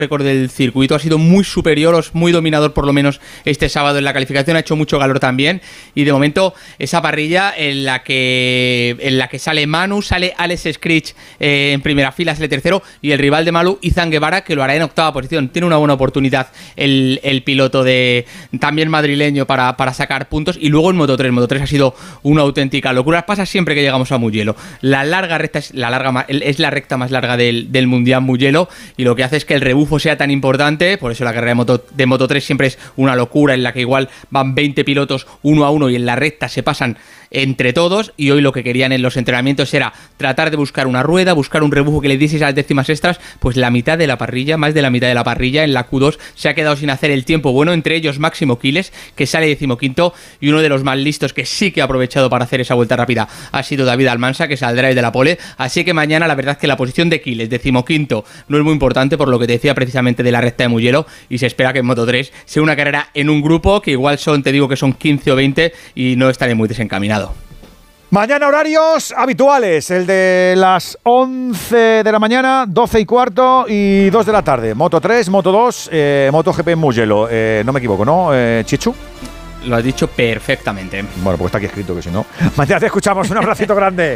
récord del circuito, ha sido muy superior, muy dominador por lo menos este sábado en la calificación, ha hecho mucho calor también, y de momento esa parrilla en la que sale Manu, sale Alex Scritch en primera fila, sale tercero, y el rival de Manu, Izan Guevara, que lo hará en octava posición. Tiene una buena oportunidad el piloto también madrileño para sacar puntos. Y luego en Moto 3 ha sido una auténtica locura. Pasa siempre que llegamos a Mugello. La larga recta es la recta más larga del Mundial Mugello, y lo que hace es que el rebufo sea tan importante. Por eso la carrera de Moto 3 siempre es una locura, en la que igual van 20 pilotos uno a uno y en la recta se pasan entre todos, y hoy lo que querían en los entrenamientos era tratar de buscar una rueda, buscar un rebufo que le diese esas décimas extras. Pues la mitad de la parrilla, más de la mitad de la parrilla en la Q2 se ha quedado sin hacer el tiempo bueno, entre ellos Máximo Quiles, que sale 15º, y uno de los más listos que sí que ha aprovechado para hacer esa vuelta rápida ha sido David Almansa, que saldrá desde la pole. Así que mañana la verdad es que la posición de Quiles, 15º, no es muy importante, por lo que te decía precisamente de la recta de Mugello, y se espera que en Moto 3 sea una carrera en un grupo que igual son 15 o 20, y no estaré muy desencaminado. Mañana horarios habituales, el de las 11 de la mañana, 12 y cuarto y 2 de la tarde. Moto 3, Moto 2, MotoGP en Mugello. No me equivoco, ¿no, Chichu? Lo has dicho perfectamente. Bueno, pues está aquí escrito, que si no. Mañana te escuchamos, un abracito grande.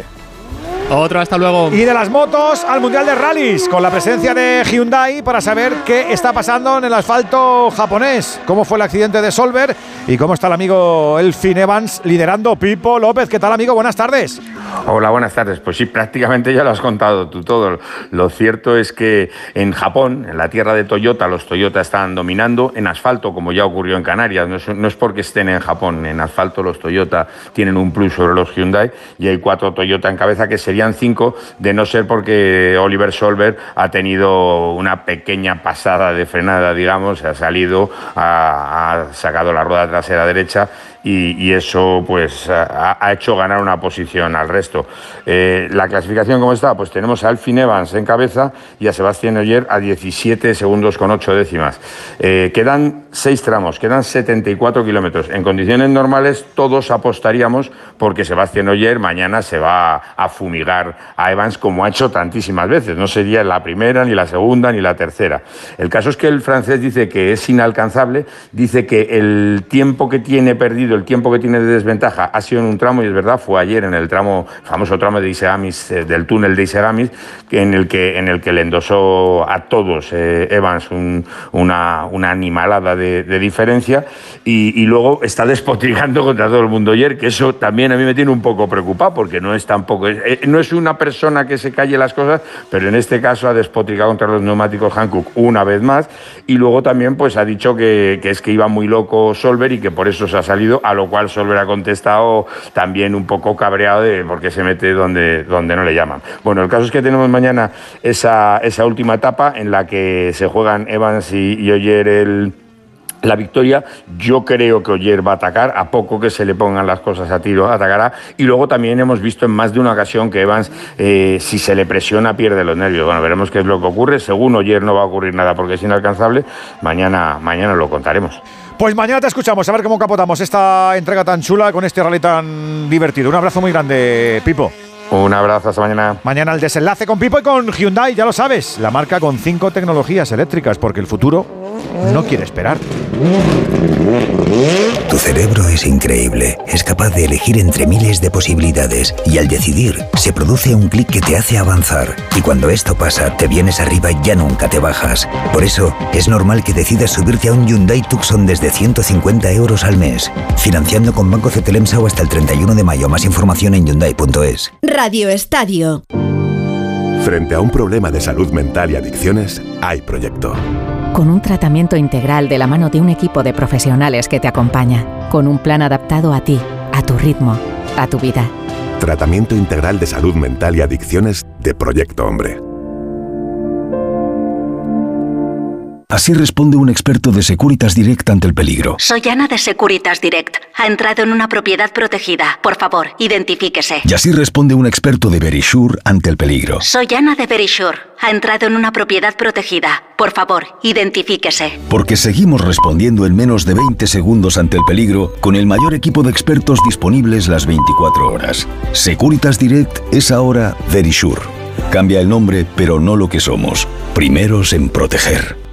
Otro, hasta luego. Y de las motos al Mundial de Rallys, con la presencia de Hyundai para saber qué está pasando en el asfalto japonés, cómo fue el accidente de Solberg y cómo está el amigo Elfyn Evans liderando. Pipo López, ¿qué tal, amigo? Buenas tardes. Hola, buenas tardes. Pues sí, prácticamente ya lo has contado tú todo. Lo cierto es que en Japón, en la tierra de Toyota, los Toyota están dominando en asfalto, como ya ocurrió en Canarias. No es porque estén en Japón. En asfalto los Toyota tienen un plus sobre los Hyundai, y hay 4 Toyota en cabeza, que serían 5, de no ser porque Oliver Solberg ha tenido una pequeña pasada de frenada, digamos, ha salido, ha sacado la rueda trasera derecha, y eso pues ha hecho ganar una posición al resto. La clasificación, ¿cómo está? Pues tenemos a Elfyn Evans en cabeza y a Sébastien Ogier a 17 segundos con 8 décimas. Quedan 6 tramos, quedan 74 kilómetros. En condiciones normales todos apostaríamos porque Sébastien Ogier mañana se va a fumigar a Evans, como ha hecho tantísimas veces. No sería la primera, ni la segunda, ni la tercera. El caso es que el francés dice que es inalcanzable, dice que el tiempo que tiene perdido, el tiempo que tiene de desventaja ha sido en un tramo, y es verdad, fue ayer en el famoso tramo de Isegamis, del túnel de Isegamis, en el que le endosó a todos Evans una animalada de diferencia, y luego está despotricando contra todo el mundo ayer, que eso también a mí me tiene un poco preocupado, porque no es una persona que se calle las cosas, pero en este caso ha despotricado contra los neumáticos Hankook una vez más, y luego también pues ha dicho que es que iba muy loco Solberg y que por eso se ha salido, a lo cual Solberg ha contestado también un poco cabreado de por qué se mete donde no le llaman. Bueno, el caso es que tenemos mañana esa última etapa en la que se juegan Evans y Ogier la victoria. Yo creo que Ogier va a atacar, a poco que se le pongan las cosas a tiro, atacará. Y luego también hemos visto en más de una ocasión que Evans, si se le presiona, pierde los nervios. Bueno, veremos qué es lo que ocurre. Según Ogier no va a ocurrir nada porque es inalcanzable. Mañana lo contaremos. Pues mañana te escuchamos, a ver cómo capotamos esta entrega tan chula con este rally tan divertido. Un abrazo muy grande, Pipo. Un abrazo, hasta mañana. Mañana el desenlace con Pipo y con Hyundai, ya lo sabes. La marca con 5 tecnologías eléctricas, porque el futuro no quiere esperar. Tu cerebro es increíble. Es capaz de elegir entre miles de posibilidades. Y al decidir, se produce un clic que te hace avanzar. Y cuando esto pasa, te vienes arriba y ya nunca te bajas. Por eso, es normal que decidas subirte a un Hyundai Tucson desde 150 euros al mes. Financiando con Banco Cetelemsau hasta el 31 de mayo. Más información en Hyundai.es. Radio Estadio. Frente a un problema de salud mental y adicciones, hay proyecto. Con un tratamiento integral de la mano de un equipo de profesionales que te acompaña. Con un plan adaptado a ti, a tu ritmo, a tu vida. Tratamiento integral de salud mental y adicciones de Proyecto Hombre. Así responde un experto de Securitas Direct ante el peligro. Soy Ana de Securitas Direct. Ha entrado en una propiedad protegida. Por favor, identifíquese. Y así responde un experto de Verisure ante el peligro. Soy Ana de Verisure. Ha entrado en una propiedad protegida. Por favor, identifíquese. Porque seguimos respondiendo en menos de 20 segundos ante el peligro con el mayor equipo de expertos disponibles las 24 horas. Securitas Direct es ahora Verisure. Cambia el nombre, pero no lo que somos. Primeros en proteger.